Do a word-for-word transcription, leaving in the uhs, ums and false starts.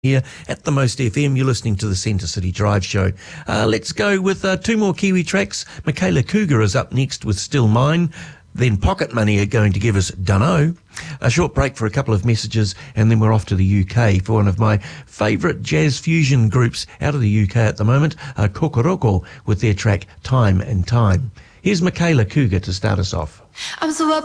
Here at the Most F M, you're listening to the Centre City Drive Show. Uh, let's go with uh, two more Kiwi tracks. Michaela Cougar is up next with Still Mine. Then Pocket Money are going to give us Dunno. A short break for a couple of messages, and then we're off to the U K for one of my favourite jazz fusion groups out of the U K at the moment, uh, Kokoroko, with their track Time and Time. Here's Michaela Cougar to start us off. I'm so up